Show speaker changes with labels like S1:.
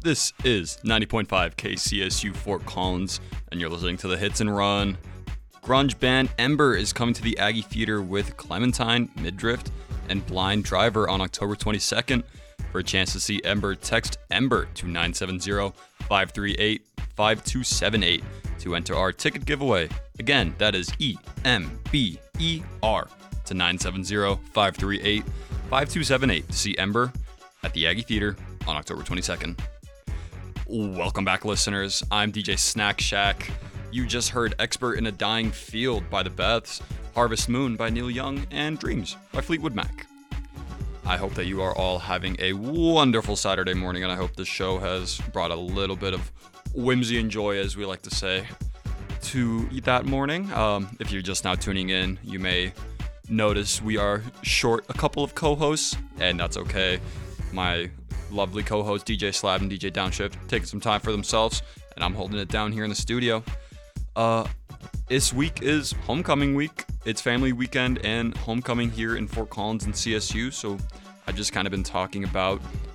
S1: This is 90.5 KCSU Fort Collins, and you're listening to the Hits and Run. Grunge band Ember is coming to the Aggie Theater with Clementine, Midriff, and Blind Driver on October 22nd. For a chance to see Ember, text Ember to 970-538-5278 to enter our ticket giveaway. Again, that is EMBER to 970-538-5278 to see Ember at the Aggie Theater on October 22nd. Welcome back, listeners. I'm DJ Snack Shack. You just heard Expert in a Dying Field by the Beths, Harvest Moon by Neil Young, and Dreams by Fleetwood Mac. I hope that you are all having a wonderful Saturday morning, and I hope this show has brought a little bit of whimsy and joy, as we like to say, to that morning. If you're just now tuning in, you may notice we are short a couple of co-hosts, and that's okay. My lovely co-hosts DJ Slab and DJ Downshift taking some time for themselves, and I'm holding it down here in the studio. This week is homecoming week. It's family weekend and homecoming here in Fort Collins and CSU, so I've just kind of been talking about